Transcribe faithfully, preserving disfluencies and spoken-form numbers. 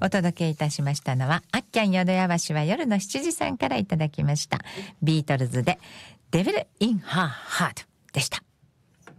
お届けいたしましたのは、あっきゃん淀屋橋は夜のしちじさんからいただきました。ビートルズでデビルインハーハートでした。